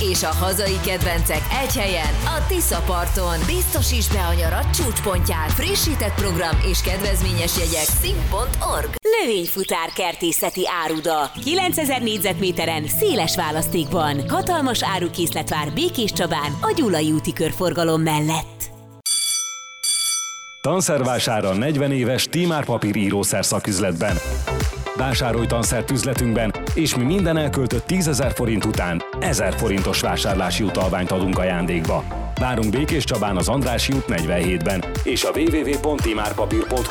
és a hazai kedvencek egy helyen, a Tisza-parton. Biztosíts be a nyarad csúcspontját. Frissített program és kedvezményes jegyek szink.org. Növényfutár kertészeti áruda. 9000 négyzetméteren, széles választékban. Hatalmas árukészlet vár Békés Csabán, a Gyulai úti körforgalom mellett. Tanszervására 40 éves Tímár Papír írószer szaküzletben. Vásárolj tanszert üzletünkben, és mi minden elköltött 10 000 forint után 1000 forintos vásárlási utalványt adunk ajándékba. Várunk Békés Csabán az Andrássy út 47-ben és a www.timárpapír.hu